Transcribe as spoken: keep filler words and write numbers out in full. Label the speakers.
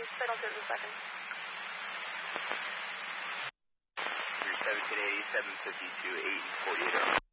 Speaker 1: signal to the second.
Speaker 2: Three seventeen eighty seven fifty two eight forty eight.